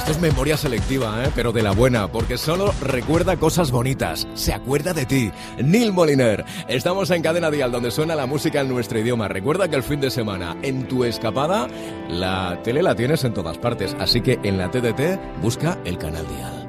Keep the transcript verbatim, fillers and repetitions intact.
Esto es memoria selectiva, ¿eh? Pero de la buena, porque solo recuerda cosas bonitas. Se acuerda de ti. Neil Moliner. Estamos en Cadena Dial, donde suena la música en nuestro idioma. Recuerda que el fin de semana, en tu escapada, la tele la tienes en todas partes. Así que en la T D T, busca el canal Dial.